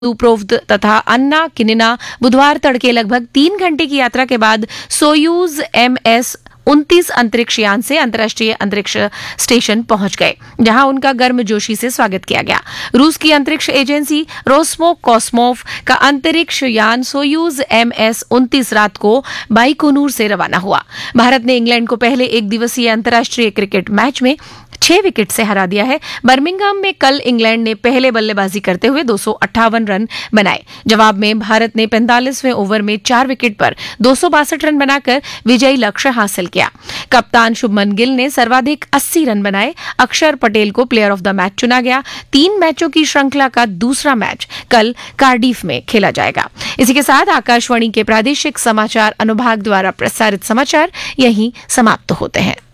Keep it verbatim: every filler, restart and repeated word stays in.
दुप्रोव्द तथा अन्ना किनिना बुधवार तड़के लगभग तीन घंटे की यात्रा के बाद सोयूज एम एस उनतीस अंतरिक्ष यान से अंतर्राष्ट्रीय अंतरिक्ष स्टेशन पहुंच गए, जहां उनका गर्मजोशी से स्वागत किया गया। रूस की अंतरिक्ष एजेंसी रोस्मो कॉस्मोव का अंतरिक्ष यान सोयूज एम एस उनतीस रात को बाइकोनूर से रवाना हुआ। भारत ने इंग्लैंड को पहले एक दिवसीय अंतर्राष्ट्रीय क्रिकेट मैच में छह विकेट से हरा दिया है। बर्मिंघम में कल इंग्लैंड ने पहले बल्लेबाजी करते हुए दो सौ अट्ठावन रन बनाए। जवाब में भारत ने पैंतालीसवें ओवर में चार विकेट पर दो सौ बासठ रन बनाकर विजयी लक्ष्य हासिल किया। कप्तान शुभमन गिल ने सर्वाधिक अस्सी रन बनाए। अक्षर पटेल को प्लेयर ऑफ द मैच चुना गया। तीन मैचों की श्रृंखला का दूसरा मैच कल कार्डिफ में खेला जाएगा। इसी के साथ आकाशवाणी के प्रादेशिक समाचार अनुभाग द्वारा प्रसारित समाचार यहीं समाप्त होते हैं।